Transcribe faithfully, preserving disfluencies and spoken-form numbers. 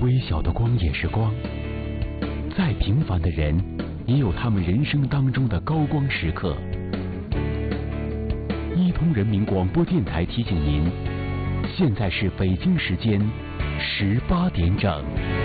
微小的光也是光，再平凡的人也有他们人生当中的高光时刻。一通人民广播电台提醒您，现在是北京时间十八点整。